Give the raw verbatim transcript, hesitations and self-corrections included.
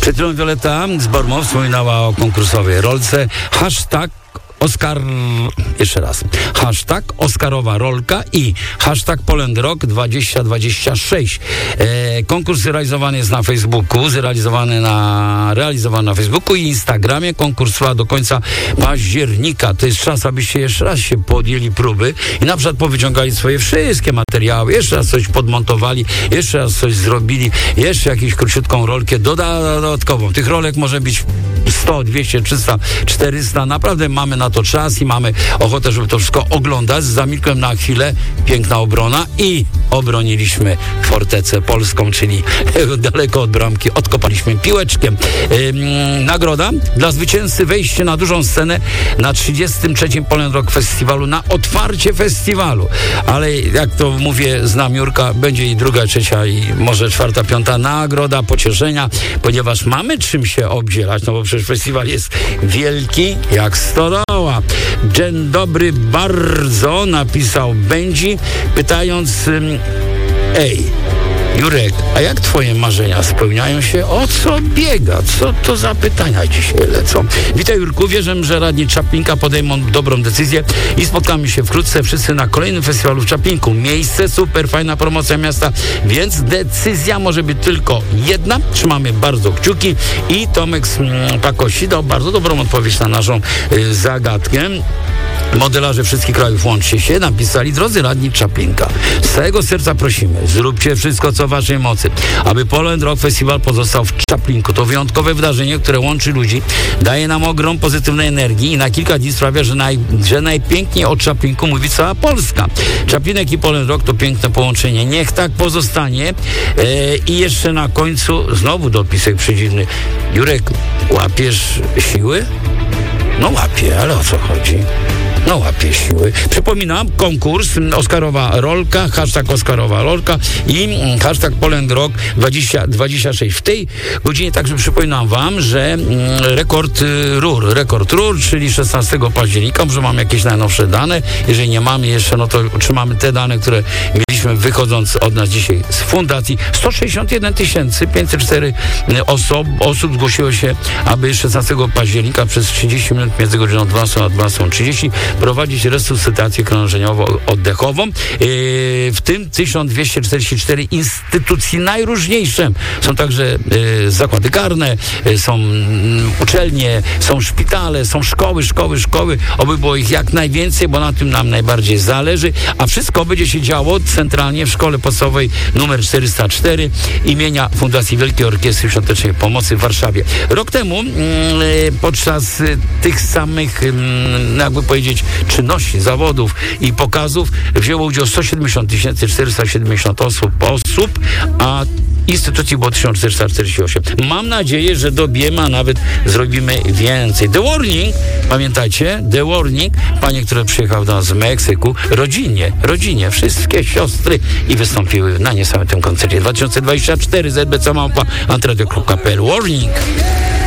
Przed chwilą Wioleta z Bormo wspominała o konkursowej rolce. Hashtag Oskar, jeszcze raz, hashtag Oskarowa Rolka i hashtag Poland Rock dwa tysiące dwadzieścia sześć. E, konkurs realizowany jest na Facebooku, zrealizowany na, realizowany na Facebooku i Instagramie. Konkurs trwa do końca października. To jest czas, abyście jeszcze raz się podjęli próby i na przykład powyciągali swoje wszystkie materiały, jeszcze raz coś podmontowali, jeszcze raz coś zrobili, jeszcze jakąś króciutką rolkę dodatkową. Tych rolek może być sto, dwieście, trzysta, czterysta. Naprawdę mamy na to czas i mamy ochotę, żeby to wszystko oglądać. Zamilkłem na chwilę. Piękna obrona i obroniliśmy fortecę polską, czyli daleko od bramki odkopaliśmy piłeczkiem. Ym, nagroda dla zwycięzcy, wejście na dużą scenę na trzydziestym trzecim Poland Rock Festiwalu, na otwarcie festiwalu. Ale jak to mówię, znam Jurka, będzie i druga, trzecia i może czwarta, piąta nagroda pocieszenia, ponieważ mamy czym się obdzielać, no bo przecież festiwal jest wielki jak stodoła. Dzień dobry bardzo, napisał Benji, pytając ym, ej, Jurek, a jak twoje marzenia spełniają się? O co biega? Co to za pytania dzisiaj lecą? Witaj, Jurku, wierzę, że radni Czaplinka podejmą dobrą decyzję i spotkamy się wkrótce wszyscy na kolejnym festiwalu w Czaplinku. Miejsce super, fajna promocja miasta, więc decyzja może być tylko jedna. Trzymamy bardzo kciuki i Tomek Pakosi dał bardzo dobrą odpowiedź na naszą y, zagadkę. Modelarze wszystkich krajów, łączcie się, napisali: drodzy radni Czaplinka, z całego serca prosimy, zróbcie wszystko, co w waszej mocy, aby Poland Rock Festival pozostał w Czaplinku. To wyjątkowe wydarzenie, które łączy ludzi, daje nam ogrom pozytywnej energii i na kilka dni sprawia, że, naj, że najpiękniej o Czaplinku mówi cała Polska. Czaplinek i Poland Rock to piękne połączenie. Niech tak pozostanie. E, I jeszcze na końcu znowu dopisek przeciwny. Jurek, łapiesz siły? No łapię, ale o co chodzi? No łapie siły. Przypominam, konkurs Oskarowa Rolka, hashtag Oskarowa Rolka i hashtag Poland Rock dwa tysiące dwadzieścia sześć. W tej godzinie także przypominam wam, że rekord rur, rekord rur, czyli szesnastego października, może mamy jakieś najnowsze dane. Jeżeli nie mamy jeszcze, no to otrzymamy te dane, które mieliśmy wychodząc od nas dzisiaj z fundacji. sto sześćdziesiąt jeden tysięcy pięćset cztery osób, osób zgłosiło się, aby szesnastego października przez trzydzieści minut między godziną dwunastą a dwunastą trzydzieści prowadzić resuscytację krążeniowo-oddechową. W tym tysiąc dwieście czterdzieści cztery instytucji najróżniejsze. Są także zakłady karne, są uczelnie, są szpitale, są szkoły, szkoły, szkoły. Oby było ich jak najwięcej, bo na tym nam najbardziej zależy. A wszystko będzie się działo centralnie w Szkole Podstawowej numer czterysta cztery imienia Fundacji Wielkiej Orkiestry Świątecznej Pomocy w Warszawie. Rok temu podczas tych samych, jakby powiedzieć, czynności, zawodów i pokazów wzięło udział sto siedemdziesiąt tysięcy czterysta siedemdziesiąt osób, osób, a instytucji było tysiąc czterysta czterdzieści osiem. Mam nadzieję, że dobijemy, a nawet zrobimy więcej. The Warning, pamiętajcie, The Warning, panie, które przyjechały do nas z Meksyku, rodzinie, rodzinie, wszystkie siostry i wystąpiły na niesamowitym koncercie dwa tysiące dwudziestym czwartym z b c małpa antradio kropka p l. Warning.